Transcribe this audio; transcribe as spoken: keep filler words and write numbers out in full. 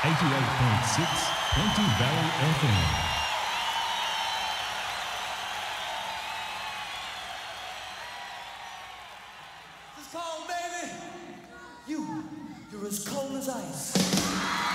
eighty-eight point six Plenty Valley F M. It's cold, baby. You, you're as cold as ice.